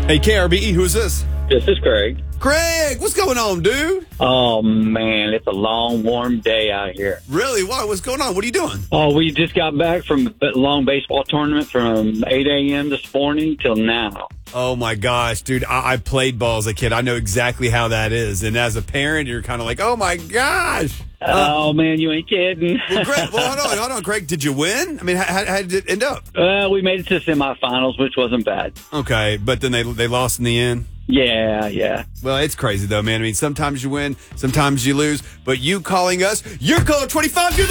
Hey, KRBE, who's this? This is Craig. Craig, what's going on, dude? Oh, man, it's a long, warm day out here. Really? What? What's going on? What are you doing? Oh, we just got back from a long baseball tournament from 8 a.m. this morning till now. Oh, my gosh, dude. I played ball as a kid. I know exactly how that is. And as a parent, you're kind of like, oh, my gosh. Oh, man, you ain't kidding. Well, Craig, hold on, Craig. Did you win? I mean, how did it end up? We made it to semifinals, which wasn't bad. Okay, but then they lost in the end? Yeah. Well, it's crazy, though, man. I mean, sometimes you win, sometimes you lose. But you calling us, you're caller 25.